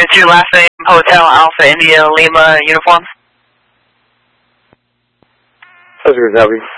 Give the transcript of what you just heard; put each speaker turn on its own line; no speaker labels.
It's your last name, Hotel Alpha India Lima uniform?
That's good, Abby.